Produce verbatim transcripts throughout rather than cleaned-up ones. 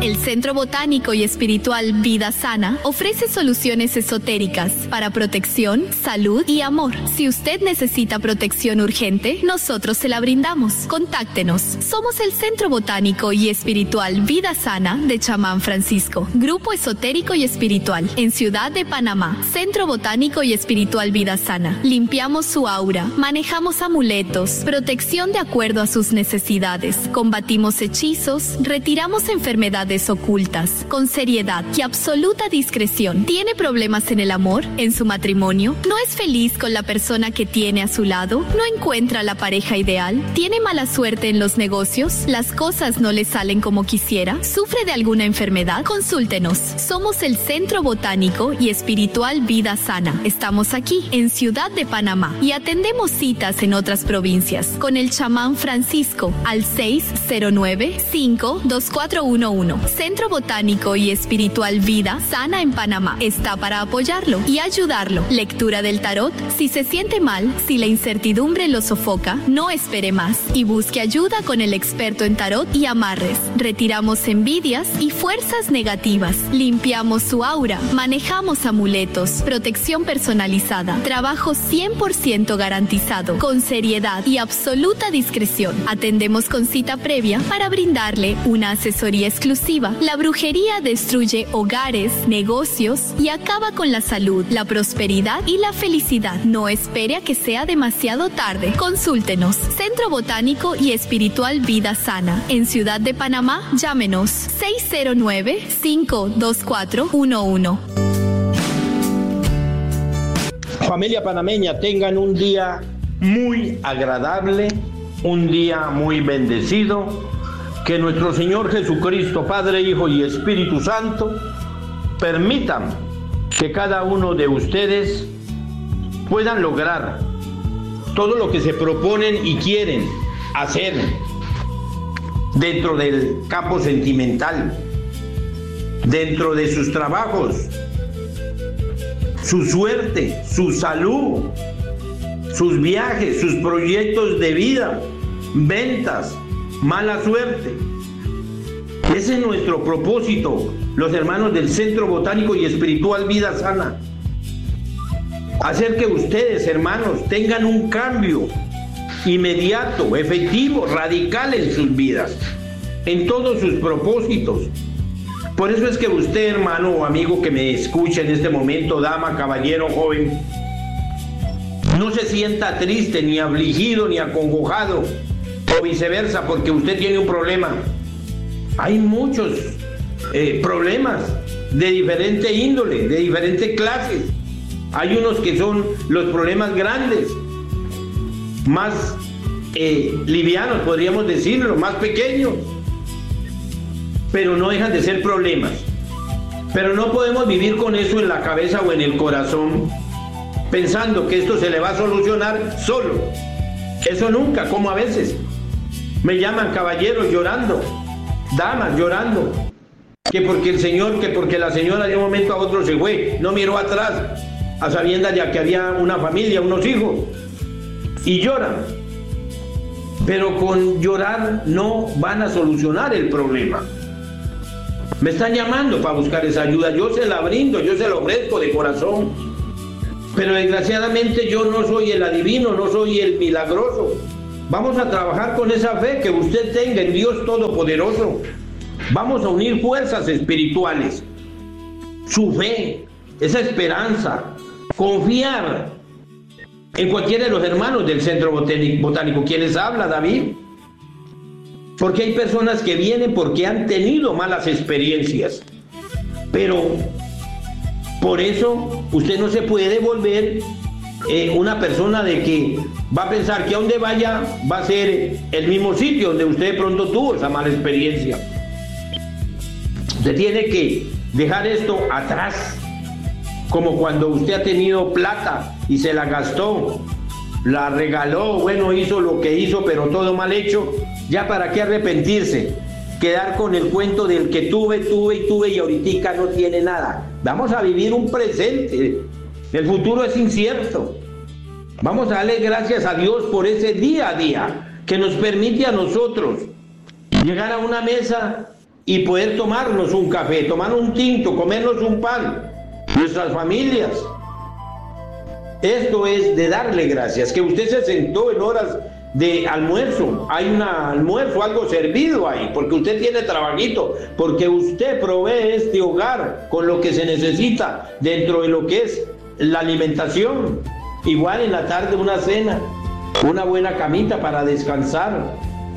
El Centro Botánico y Espiritual Vida Sana ofrece soluciones esotéricas para protección, salud y amor. Si usted necesita protección urgente, nosotros se la brindamos. Contáctenos. Somos el Centro Botánico y Espiritual Vida Sana de Chamán Francisco, Grupo Esotérico y Espiritual, en Ciudad de Panamá. Centro Botánico y Espiritual Vida Sana. Limpiamos su aura, manejamos amuletos, protección de acuerdo a sus necesidades, combatimos hechizos, retiramos enfermedades ocultas, con seriedad y absoluta discreción. ¿Tiene problemas en el amor, en su matrimonio? ¿No es feliz con la persona que tiene a su lado? ¿No encuentra la pareja ideal? ¿Tiene mala suerte en los negocios? ¿Las cosas no le salen como quisiera? ¿Sufre de alguna enfermedad? Consúltenos. Somos el Centro Botánico y Espiritual Vida Sana. Estamos aquí, en Ciudad de Panamá, y atendemos citas en otras provincias con el chamán Francisco al seis cero nueve, cinco dos cuatro uno uno. Centro Botánico y Espiritual Vida Sana en Panamá está para apoyarlo y ayudarlo. Lectura del tarot. Si se siente mal, si la incertidumbre lo sofoca, no espere más y busque ayuda con el experto en tarot y amarres. Retiramos envidias y fuerzas negativas. Limpiamos su aura. Manejamos amuletos. Protección personalizada. Trabajo cien por ciento garantizado. Con seriedad y absoluta discreción. Atendemos con cita previa para brindarle una asesoría exclusiva. La brujería destruye hogares, negocios y acaba con la salud, la prosperidad y la felicidad. No espere a que sea demasiado tarde. Consúltenos. Centro Botánico y Espiritual Vida Sana. En Ciudad de Panamá, llámenos seis cero nueve, cinco dos cuatro uno uno. Familia panameña, tengan un día muy agradable, un día muy bendecido. Que nuestro Señor Jesucristo, Padre, Hijo y Espíritu Santo, permitan que cada uno de ustedes puedan lograr todo lo que se proponen y quieren hacer dentro del campo sentimental, dentro de sus trabajos, su suerte, su salud, sus viajes, sus proyectos de vida, ventas, mala suerte. Ese es nuestro propósito, los hermanos del Centro Botánico y Espiritual Vida Sana. Hacer que ustedes, hermanos, tengan un cambio inmediato, efectivo, radical en sus vidas, en todos sus propósitos. Por eso es que usted, hermano o amigo que me escucha en este momento, dama, caballero, joven, no se sienta triste, ni afligido, ni acongojado, o viceversa, porque usted tiene un problema. Hay muchos eh, problemas de diferente índole, de diferentes clases. Hay unos que son los problemas grandes, más eh, livianos, podríamos decirlo, más pequeños, pero no dejan de ser problemas. Pero no podemos vivir con eso en la cabeza o en el corazón, pensando que esto se le va a solucionar solo. Eso nunca, como a veces me llaman caballeros llorando, damas llorando, que porque el señor, que porque la señora de un momento a otro se fue, no miró atrás, a sabiendas ya que había una familia, unos hijos, y lloran. Pero con llorar no van a solucionar el problema. Me están llamando para buscar esa ayuda, yo se la brindo, yo se la ofrezco de corazón, pero desgraciadamente yo no soy el adivino, no soy el milagroso. Vamos a trabajar con esa fe que usted tenga en Dios Todopoderoso. Vamos a unir fuerzas espirituales, su fe, esa esperanza, confiar en cualquiera de los hermanos del Centro Botánico. ¿Quién les habla? David. Porque hay personas que vienen porque han tenido malas experiencias, pero por eso usted no se puede volver eh, una persona de que va a pensar que a donde vaya va a ser el mismo sitio donde usted de pronto tuvo esa mala experiencia. Usted tiene que dejar esto atrás, como cuando usted ha tenido plata y se la gastó, la regaló, bueno, hizo lo que hizo, pero todo mal hecho. Ya para qué arrepentirse, quedar con el cuento del que tuve, tuve y tuve y ahorita no tiene nada. Vamos a vivir un presente, el futuro es incierto. Vamos a darle gracias a Dios por ese día a día que nos permite a nosotros llegar a una mesa y poder tomarnos un café, tomar un tinto, comernos un pan, nuestras familias. Esto es de darle gracias, que usted se sentó en horas de almuerzo, hay un almuerzo, algo servido ahí, porque usted tiene trabajito, porque usted provee este hogar con lo que se necesita dentro de lo que es la alimentación. Igual en la tarde una cena, una buena camita para descansar.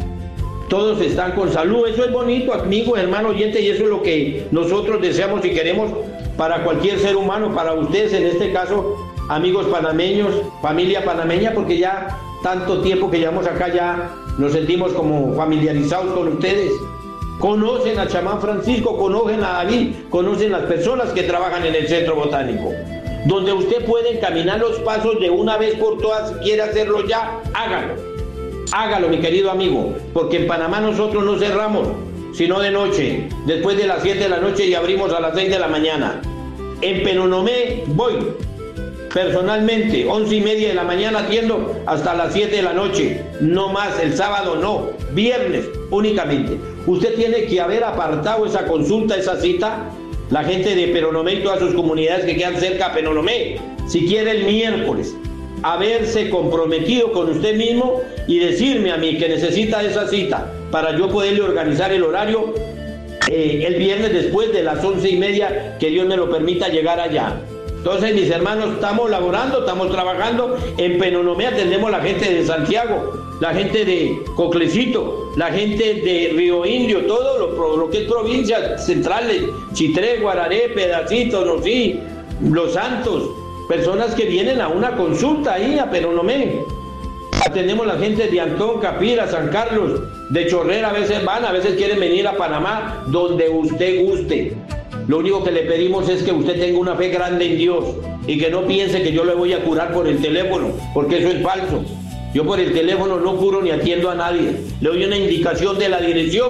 Todos están con salud, eso es bonito, amigo, hermano oyente, y eso es lo que nosotros deseamos y queremos para cualquier ser humano, para ustedes en este caso, amigos panameños, familia panameña, porque ya tanto tiempo que llevamos acá ya nos sentimos como familiarizados con ustedes. Conocen a Chamán Francisco, conocen a David, conocen las personas que trabajan en el Centro Botánico, donde usted puede encaminar los pasos de una vez por todas. Si quiere hacerlo ya, hágalo. Hágalo, mi querido amigo, porque en Panamá nosotros no cerramos, sino de noche, después de las siete de la noche, y abrimos a las seis de la mañana. En Penonomé voy personalmente, once y media de la mañana atiendo hasta las siete de la noche, no más, el sábado no, viernes únicamente. Usted tiene que haber apartado esa consulta, esa cita, la gente de Penonomé y todas sus comunidades que quedan cerca a Penonomé, si quiere el miércoles, haberse comprometido con usted mismo y decirme a mí que necesita esa cita para yo poderle organizar el horario eh, el viernes después de las once y media, que Dios me lo permita llegar allá. Entonces, mis hermanos, estamos laborando, estamos trabajando. En Penonomé atendemos la gente de Santiago, la gente de Coclecito, la gente de Río Indio, todo lo, lo que es provincias centrales, Chitré, Guararé, Pedacitos, Nosí, Los Santos, personas que vienen a una consulta ahí a Penonomé. Atendemos la gente de Antón, Capira, San Carlos, de Chorrera, a veces van, a veces quieren venir a Panamá, donde usted guste. Lo único que le pedimos es que usted tenga una fe grande en Dios y que no piense que yo le voy a curar por el teléfono, porque eso es falso. Yo por el teléfono no curo ni atiendo a nadie. Le doy una indicación de la dirección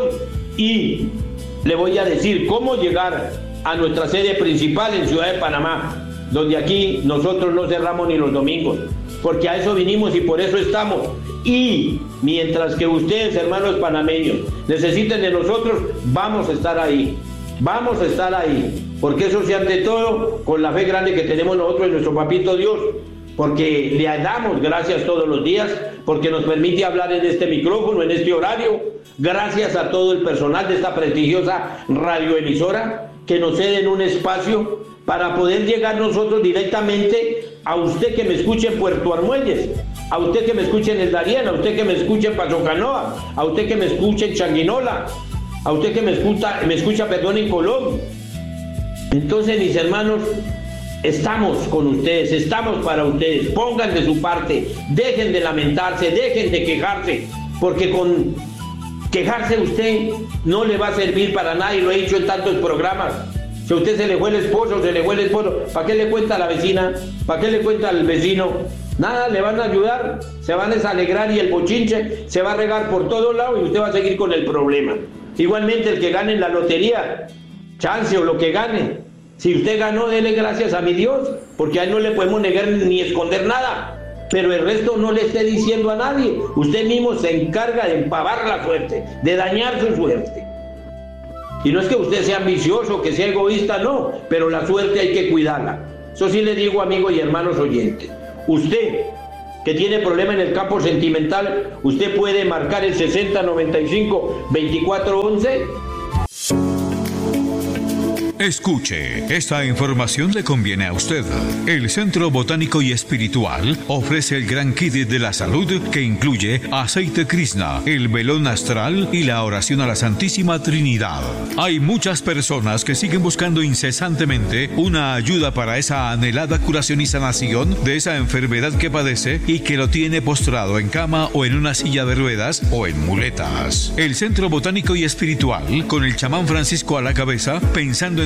y le voy a decir cómo llegar a nuestra sede principal en Ciudad de Panamá, donde aquí nosotros no cerramos ni los domingos, porque a eso vinimos y por eso estamos. Y mientras que ustedes, hermanos panameños, necesiten de nosotros, vamos a estar ahí. Vamos a estar ahí, porque eso sí, ante todo, con la fe grande que tenemos nosotros en nuestro papito Dios, porque le damos gracias todos los días, porque nos permite hablar en este micrófono, en este horario. Gracias a todo el personal de esta prestigiosa radioemisora, que nos ceden un espacio para poder llegar nosotros directamente a usted que me escuche en Puerto Armuelles, a usted que me escuche en El Darién, a usted que me escuche en Paso Canoa, a usted que me escuche en Changuinola, a usted que me escucha, me escucha, perdón, en Colón. Entonces, mis hermanos, estamos con ustedes, estamos para ustedes. Pongan de su parte, dejen de lamentarse, dejen de quejarse, porque con quejarse usted no le va a servir para nada, y lo he dicho en tantos programas. Si a usted se le fue el esposo, se le fue el esposo, ¿para qué le cuenta a la vecina? ¿Para qué le cuenta al vecino? Nada, le van a ayudar, se van a desalegrar y el bochinche se va a regar por todos lados y usted va a seguir con el problema. Igualmente, el que gane en la lotería, chance o lo que gane, si usted ganó, dele gracias a mi Dios, porque a él no le podemos negar ni esconder nada, pero el resto no le esté diciendo a nadie. Usted mismo se encarga de empavar la suerte, de dañar su suerte. Y no es que usted sea ambicioso, que sea egoísta, no, pero la suerte hay que cuidarla. Eso sí le digo, amigos y hermanos oyentes. Usted que tiene problema en el campo sentimental, usted puede marcar el sesenta noventa y cinco veinticuatro once. Escuche, esta información le conviene a usted. El Centro Botánico y Espiritual ofrece el gran kit de la salud, que incluye aceite Krishna, el velón astral y la oración a la Santísima Trinidad. Hay muchas personas que siguen buscando incesantemente una ayuda para esa anhelada curación y sanación de esa enfermedad que padece y que lo tiene postrado en cama o en una silla de ruedas o en muletas. El Centro Botánico y Espiritual, con el chamán Francisco a la cabeza, pensando en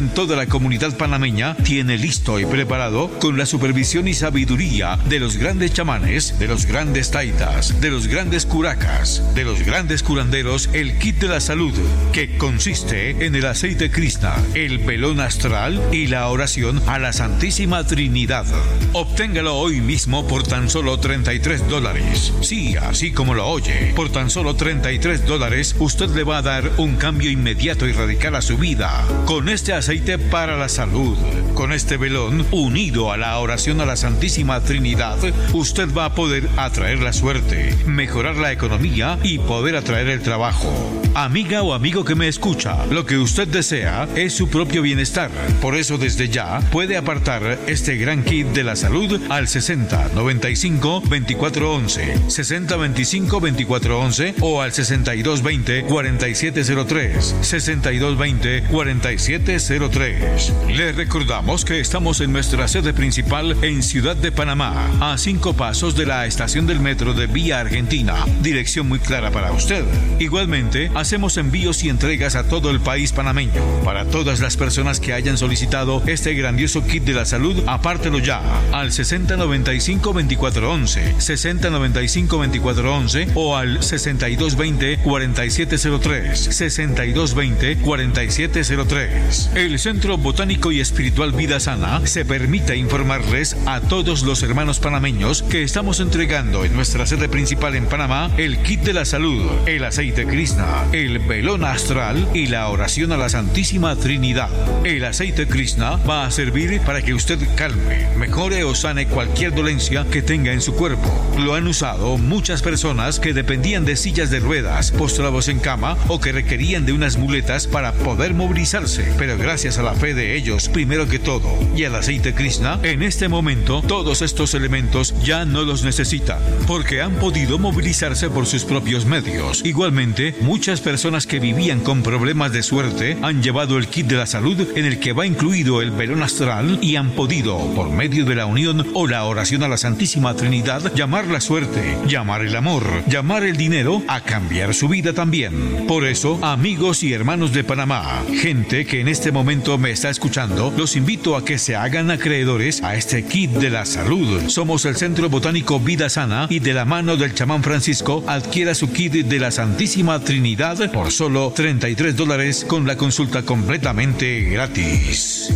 en toda la comunidad panameña, tiene listo y preparado, con la supervisión y sabiduría de los grandes chamanes, de los grandes taitas, de los grandes curacas, de los grandes curanderos, el kit de la salud, que consiste en el aceite Krishna, el velón astral y la oración a la Santísima Trinidad. Obténgalo hoy mismo por tan solo treinta y tres dólares. Sí, así como lo oye, por tan solo treinta y tres dólares, usted le va a dar un cambio inmediato y radical a su vida. Con este aceite para la salud, con este velón unido a la oración a la Santísima Trinidad, usted va a poder atraer la suerte, mejorar la economía y poder atraer el trabajo. Amiga o amigo que me escucha, lo que usted desea es su propio bienestar. Por eso desde ya puede apartar este gran kit de la salud al sesenta noventa y cinco veinticuatro once, sesenta veinticinco veinticuatro once o al sesenta y dos veinte cuarenta y siete cero tres, sesenta y dos veinte cuarenta y siete cero tres. Le recordamos que estamos en nuestra sede principal en Ciudad de Panamá, a cinco pasos de la estación del metro de Vía Argentina. Dirección muy clara para usted. Igualmente, hacemos envíos y entregas a todo el país panameño. Para todas las personas que hayan solicitado este grandioso kit de la salud, apártelo ya al sesenta noventa y cinco veinticuatro once, sesenta noventa y cinco veinticuatro once o al sesenta y dos veinte cuarenta y siete cero tres, sesenta y dos veinte cuarenta y siete cero tres. El Centro Botánico y Espiritual Vida Sana se permite informarles a todos los hermanos panameños que estamos entregando en nuestra sede principal en Panamá el kit de la salud, el aceite Krishna, el velón astral y la oración a la Santísima Trinidad. El aceite Krishna va a servir para que usted calme, mejore o sane cualquier dolencia que tenga en su cuerpo. Lo han usado muchas personas que dependían de sillas de ruedas, postrados en cama o que requerían de unas muletas para poder movilizarse, pero gracias a la fe de ellos, primero que todo, y al aceite Krishna, en este momento todos estos elementos ya no los necesitan, porque han podido movilizarse por sus propios medios. Igualmente, muchas personas que vivían con problemas de suerte han llevado el kit de la salud en el que va incluido el velón astral y han podido, por medio de la unión o la oración a la Santísima Trinidad, llamar la suerte, llamar el amor, llamar el dinero a cambiar su vida también. Por eso, amigos y hermanos de Panamá, gente que en este momento me está escuchando, los invito a que se hagan acreedores a este kit de la salud. Somos el Centro Botánico Vida Sana y de la mano del chamán Francisco adquiera su kit de la Santísima Trinidad por solo treinta y tres dólares con la consulta completamente gratis.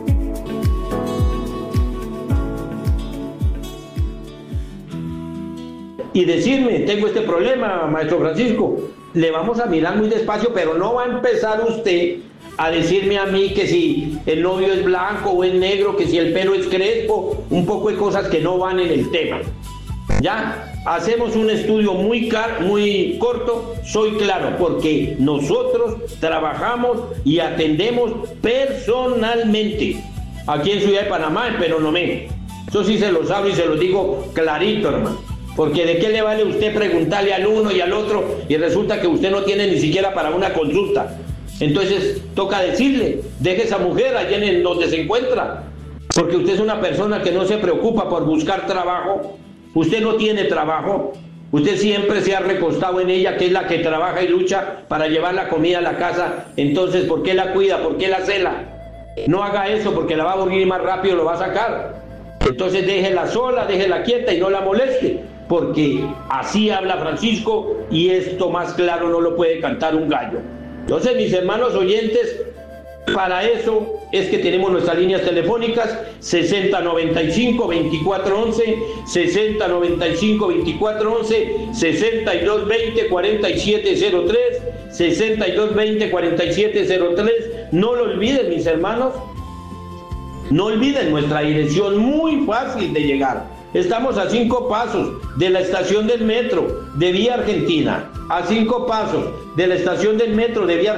Y decirme, tengo este problema, maestro Francisco, le vamos a mirar muy despacio, pero no va a empezar usted a decirme a mí que si el novio es blanco o es negro, que si el pelo es crespo, un poco de cosas que no van en el tema. Ya, hacemos un estudio muy, car muy corto, soy claro, porque nosotros trabajamos y atendemos personalmente aquí en Ciudad de Panamá, en Peronomé. Eso sí se los hablo y se los digo clarito, hermano. Porque de qué le vale usted preguntarle al uno y al otro y resulta que usted no tiene ni siquiera para una consulta. Entonces toca decirle, deje esa mujer allá en donde se encuentra, porque usted es una persona que no se preocupa por buscar trabajo. Usted no tiene trabajo, usted siempre se ha recostado en ella, que es la que trabaja y lucha para llevar la comida a la casa. Entonces, ¿por qué la cuida? ¿Por qué la cela? No haga eso, porque la va a aburrir más rápido, lo va a sacar. Entonces déjela sola, déjela quieta y no la moleste, porque así habla Francisco y esto más claro no lo puede cantar un gallo. Entonces, mis hermanos oyentes, para eso es que tenemos nuestras líneas telefónicas sesenta noventa y cinco veinticuatro once, sesenta noventa y cinco veinticuatro once, sesenta y dos veinte cuarenta y siete cero tres, sesenta y dos veinte cuarenta y siete cero tres. No lo olviden, mis hermanos, no olviden nuestra dirección, muy fácil de llegar. Estamos a cinco pasos de la estación del metro de Vía Argentina, a cinco pasos de la estación del metro de Vía